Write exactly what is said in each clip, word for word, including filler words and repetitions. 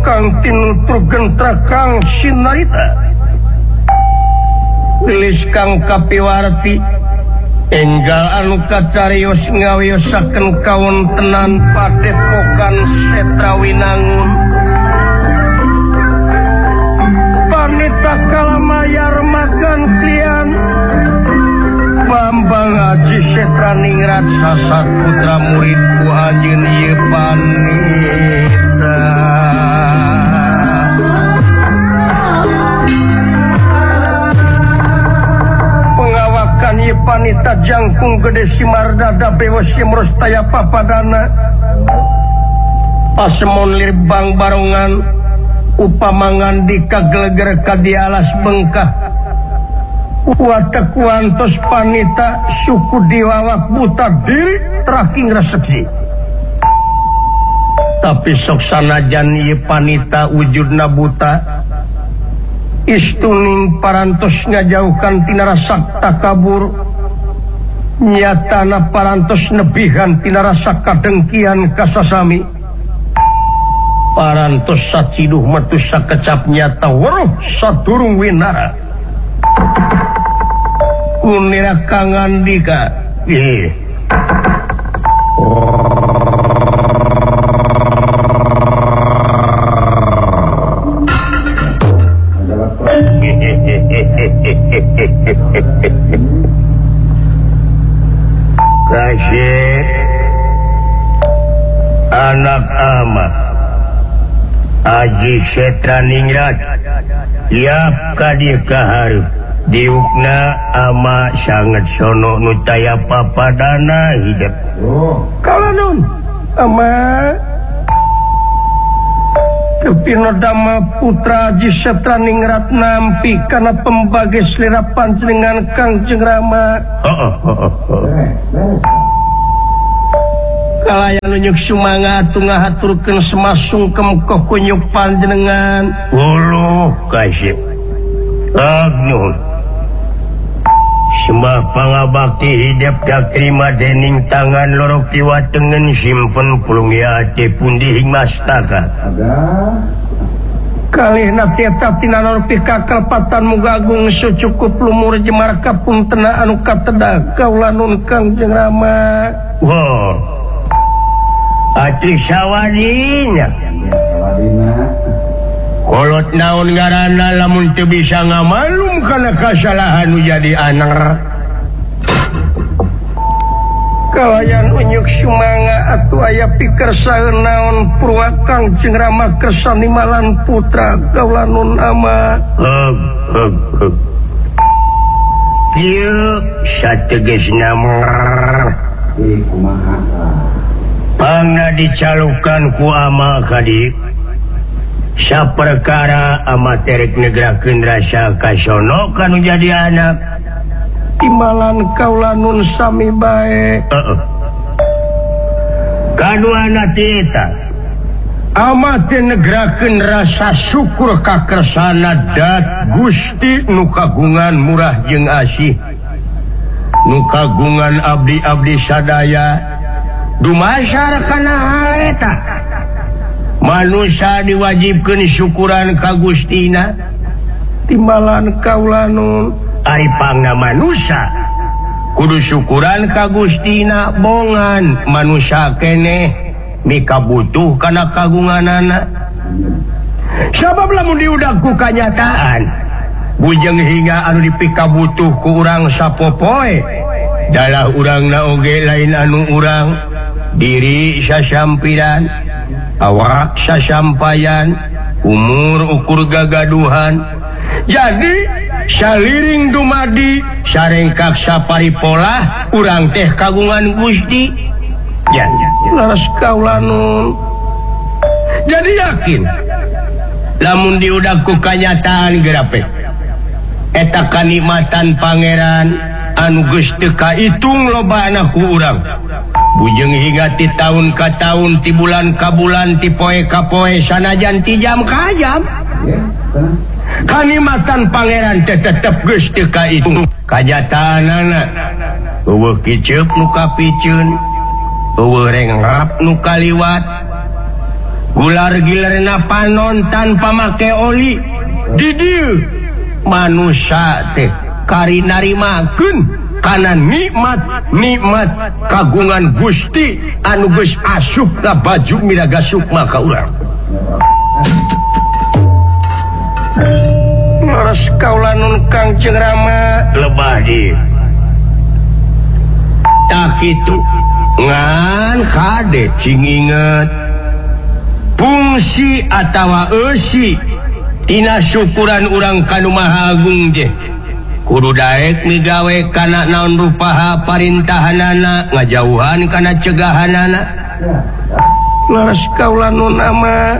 kang tinutur gentra kang sinarita tulis kang kapiwarti enggal anu kacarios ngawiosaken kawontenan padepokan Setrawinangun panita kalamayar makan klian Bambang Haji Setraningrat sasat putra muridku Haji ieu panita pengawakan ieu panita jangkung gede simardada bewa simrostaya papadana pasemon lirbang barongan upamangan di kageleger kadi alas bengkah watak wantos panita suku diwawak buta diri teraking reseki tapi sok sanajan ieu panita wujudna buta istuning parantos ngajauhkan tina rasa takabur nyatana parantos nebihan tina rasa kadengkian kasasami parantos saciduh metu sakecap nyata weruh sadurung winara kunira kang Andika ih kasih anak ama Haji Setraningrat tiap kadi kaharep diukna ama sangat sono nutaya papadana hidup kalanun ama Kepinodama putra Haji Setraningrat nampi karena pembagai selera panjenengan Kangjeng Rama kalayan unyuk sumangat ngahaturkeun semasung kemkoh kunyuk panjenengan uluh kasih agnun sembah pangabakti hidup dak terima dening tangan lorok tiwatengen simpen pulung yate pundi hing mastaka kalihna tieta tina lorpi kakalpatan mugagung secukup lumur jemar kapung tena anu kateda kaulanun Kangjeng Rama wow atri sawadinya kolot naon ngaranna lamun teu bisa ngamalum kana kasalahan nu jadi aner kalayan unyuk sumanga atuh aya pikersaeun naon purwa Kangjeng Rama kersani malan putra kaulanun ama heg heg heg ieu sategesna mer kumaha pangna dicalukan ku ama kadi saperkara ama terek negrakeun rasa kasono kanu jadi anak timbalan kaulanun sami bae heeh kaduana tieta ama teh negrakeun rasa syukur ka kersana dat Gusti nu kagungan murah jeung asih nu kagungan abdi-abdi sadaya dumasar kana hal eta manusia diwajibkeun syukuran ka Gustina timbalan kaulanun ari pangna manusia kudu syukuran ka Gustina bongan manusia keneh mika butuh kana kagunganana sabab lamun diudag ku kanyataan bujeng hingga anu dipika butuh ku urang sapopoe dalah urangna oge lain anu urang diri sasampiran awak sasampayan umur ukur gagaduhan jadi saliring dumadi sarengkak saparipolah urang teh kagungan Gusti ya laras kaulanun jadi yakin lamun diudag ku kanyataan gerape eta kanikmatan pangeran anu geus teu kaitung lobana ku urang bujeng hingga ti tahun ka tahun ti bulan ka bulan ti poe ka poe sanajan ti jam ka jam kanikmatan pangeran teh tetep geus teu kaitung kajataanana eueuh kiceup nu kapikeun eueuh rengrap nu kaliwat gular-gilarna panon tanpa make oli di dieu manusia teh kari narimakeun kana nikmat nikmat kagungan Gusti anu geus asupna baju miraga sukma ka urang. Leres kaula nun Kangjeng Rama lebah di tak itu ngan kade cing inget fungsi atawa eusi tina syukuran urang kanu Maha Agung je kudu daek migawe kana naon rupaha parintahanana ngajauhan kana cegahanana. Leres kaula nun ama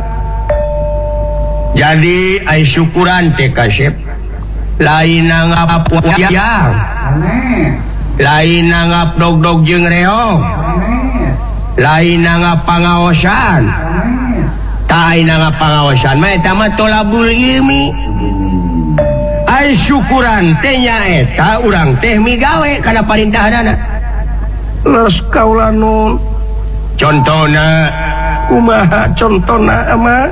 jadi ai syukuran teh kasep lain ngapuayang lain ngapdog-dog jeung reog lain ngapangaosan ta aina ngapangaosan mah eta mah tolabul ilmi. Ai syukuran teh nyaeta urang teh migawe kana parintahanana. Leres kaula nun contona kumaha contona ama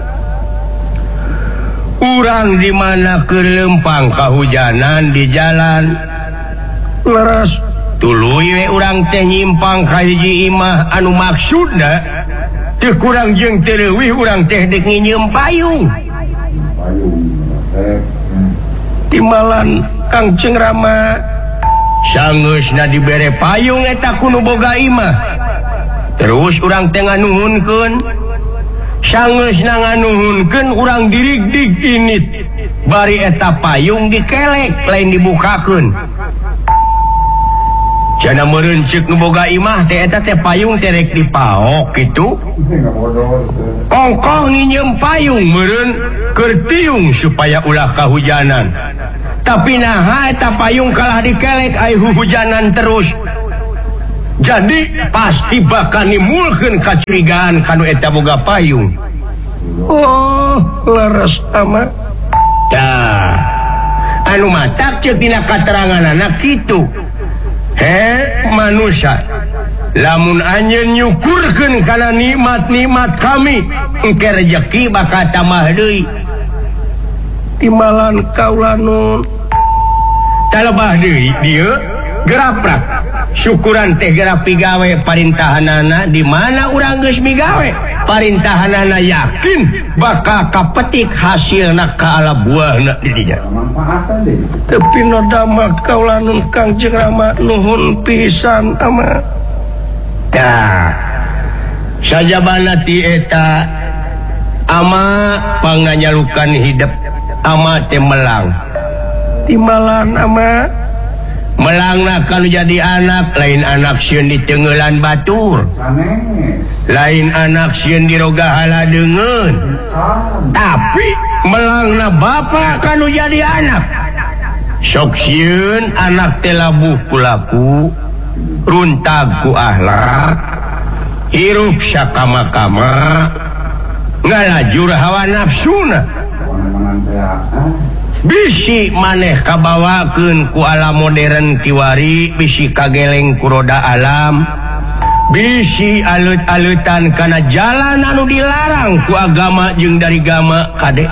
urang di mana kelempang kahujanan di jalan leres tuluy we urang teh nyimpang ka hiji imah anu maksudna teu kurang jeung teu leuwih urang teh dek nginyeum payung timbalan Kangjeng Rama sangeusna dibere payung eta kudu boga imah terus urang teh nganuhunkeun sangeusna nganuhunkeun urang dirig-dig init bari eta payung dikelek lain dibukakeun cenah meureun ceuk nu boga imah teh eta teh payung teh rek dipaok kitu kongkong nginyeum payung meureun keur tiung supaya ulah kahujanan tapi naha eta payung kalah dikelek ai huhujanan terus jadi pasti bakal nimulkeun kacurigaan kanu eta boga payung. Oh leres ama tah anu matak ceuk dina kateranganana kitu he manusia lamun anjeun nyukurkeun kana nikmat-nikmat kami engke rejeki bakal tambah deui timbalan kaula nun talebah deui dieu geraprak syukuran teh geura pigawe parintahanana di mana urang geus migawe parintahanana yakin bakal kapetik hasilna ka ala buahna di dinya. Tapi nodama kaula nun Kangjeng Rama nuhun pisan ama. Tah sajabana ti eta ama panganyalukan hidup ama teh melang timbalan ama melangna kalau jadi anak lain anak sieun di tengeulan batur lain anak sieun di roga haladeungeun tapi melangna bapa kalau jadi anak sok sieun anak teh labuh ku laku runtag ku akhlak hirup sakama-kama ngalajur hawa nafsuna bisi maneh kabawakeun ku alam modern kiwari bisi kageleng ku roda alam bisi alut-alutan kana jalan anu dilarang ku agama jeung dari agama kade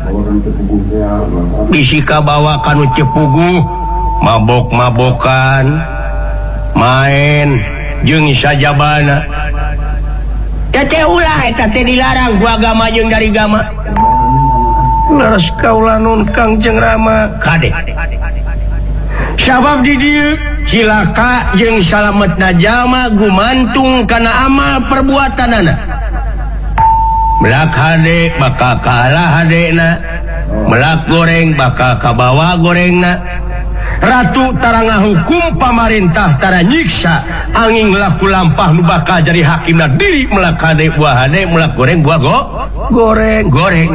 bisi kabawa kanu cepuguh mabok-mabokan main jeung sajabana teh ulah eta teh dilarang ku agama jeung dari agama. Leres kaula nun Kangjeng Rama kade sabab di dieu cilaka jeung salametna jalma gumantung kana amal perbuatanana melak hade bakal kalah hadena melak goreng bakal kabawa gorengna ratu tara ngahukum pamarintah tara nyiksa angin laku lampah nu bakal jadi hakimna diri melak hade buah hade melak goreng buah go goreng goreng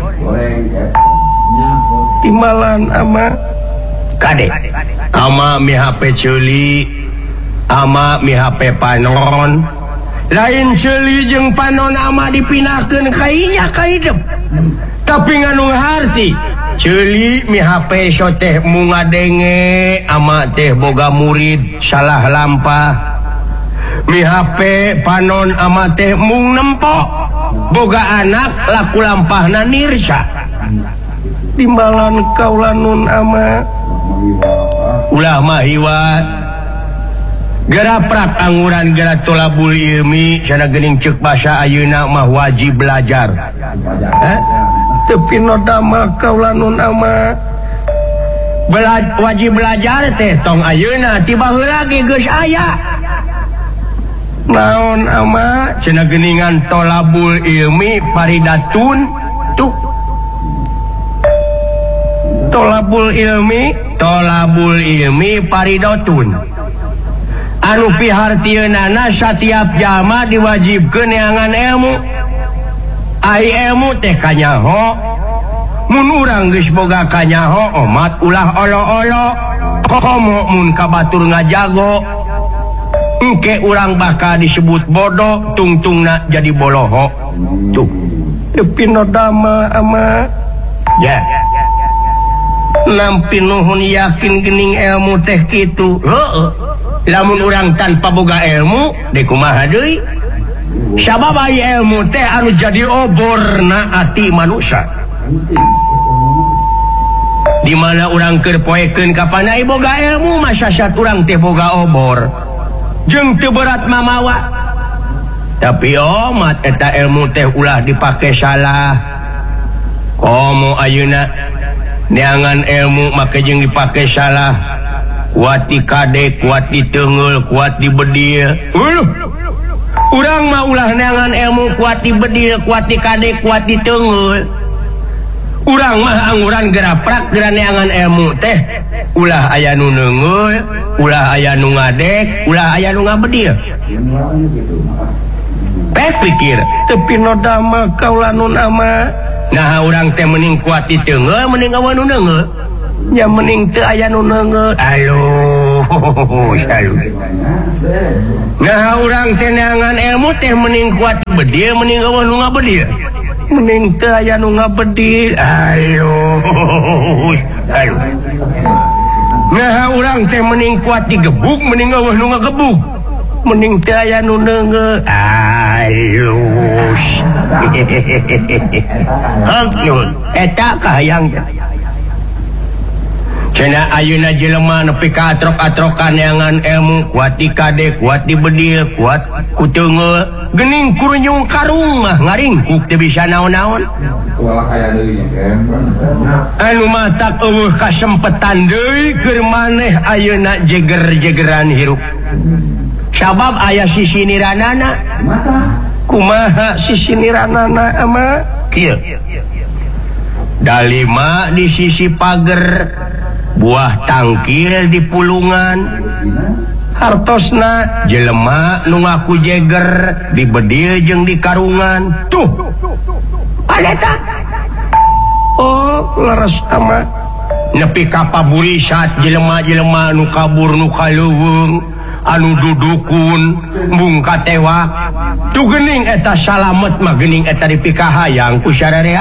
timbalan ama kade ama mi H P ceuli ama mi H P panon lain ceuli jeung panon ama dipinahkeun ka inya ka hidup tapi nganu ngaharti ceuli mi H P so teh mu ngadenge ama teh boga murid salah lampah mi H P panon ama teh mung nempo boga anak laku lampahna nirsa timbalan kaulanun ama ulah mahiwa geraprak anguran gerak tolabul ilmi sana gening cek basa ayeuna mah wajib belajar eh? Tapi nodama kaulanun ama Bela wajib belajar teh tong ayeuna tiba heula ge geus aya naon ama cenah geuningan tolabul ilmi faridatun tuh tolabul ilmi tolabul ilmi faridatun anu pihartieunana satiap jalma diwajibkeun neangan ilmu ai ilmu teh kanyaho mun urang geus boga kanyaho omat ulah olo-olo komo mun kabatur ngajago engke urang bakal disebut bodoh tungtungna jadi boloho tuh tapi nodama ama ya nampi nuhun yakin gening ilmu teh kitu heuh lamun urang tanpa boga ilmu deuk kumaha deui sabab aya ilmu teh anu jadi oborna ati manusia di mana urang keur poekeun ka panai boga ilmu masa sat urang teh boga obor jeung teu berat mamawa tapi omat eta ilmu teh ulah dipake salah komo ayeuna neangan ilmu make jeung dipake salah kuat di kadek kuat di teungeul kuat di bedil uluh urang mah ulah neangan ilmu kuat di bedil kuat di kadek kuat di teungeul urang mah anguran geraprak geura neangan ilmu teh ulah aya nu neungeul ulah aya nu ngadek ulah aya nu ngabedil pek pikir tepi nodama kaulanun ama nah urang teh mending kuat di teungeul mending awan nu neungeul nya mending teu aya nu neungeul aduh salu nah urang teh neangan ilmu teh mending kuat di bedil mending awan nu ngabedil mending teu aya nu ngabedil aduh aduh nah urang teh mending kuat digebuk mending eueuh nu ngagebuk mending teu aya nu neungeul aduh hehehe eta kahayang cenah ayeuna jelema nepi ka atrok-atrokan neangan ilmu kuat di kadek kuat di bedil kuat ku teungeul geuning kurunyung karung mah ngaringkuk teu bisa naon-naon anu matak eueuh kasempetan deui keur maneh ayeuna jeger-jegeran hirup sabab aya sisi niranana kumaha sisi niranana ama kieu dalima di sisi pager buah tangkil di pulungan hartosna jelema nu ngaku jeger di bedil jeung di karungan tuh paneta oh leres ama nepi ka paburisat jelema-jelema nu kabur nu kaleuweung anu dudukun mung katewak tu geuning eta salamet mah geuning eta dipikahayang ku sararea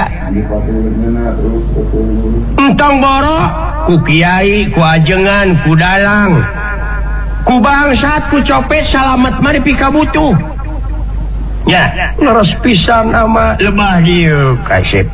entong boro ku kiai ku ajengan ku dalang ku bangsat ku copet salamet mah dipikabutuh nya leres pisan ama lebah dieu kasep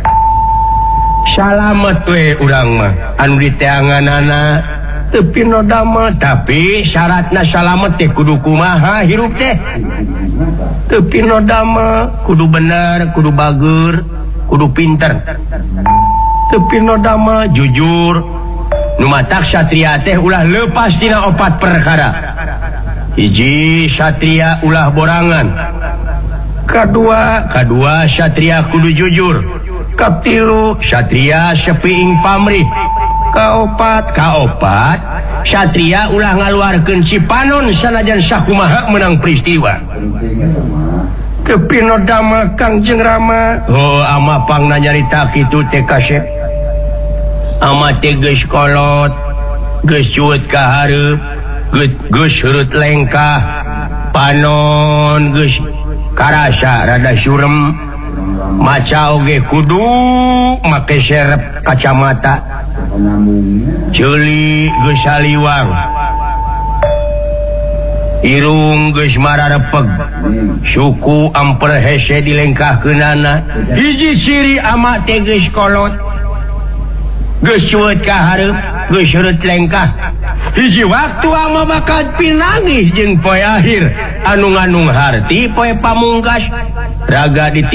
salamet we urang mah anu diteanganana tepi nodama tapi syaratna salamet teh kudu kumaha hirup teh tepi nodama kudu bener kudu bager kudu pinter tepi nodama jujur nu matak satria teh ulah leupas tina opat perkara hiji satria ulah borangan kadua kadua satria kudu jujur katilu satria sepiing pamrih kaopat kaopat satria ulah ngaluarkeun cipanon sanajan sakumaha menang peristiwa tepi nodama Kangjeng Rama oh ama pangna nyarita kitu teh kasep ama teh geus kolot geus cueut ka hareup geus heureut lengkah panon geus karasa rada surem maca oge kudu make serep kacamata ceuli geus saliwang Irung geus mararepeg suku amper hese dilengkahkeunana hiji ciri ama teh geus kolot geus cueut ka hareup geus seureut lengkah hiji waktu ama bakat pinangih jeung poe akhir anu ngandung harti poe pamungkas raga di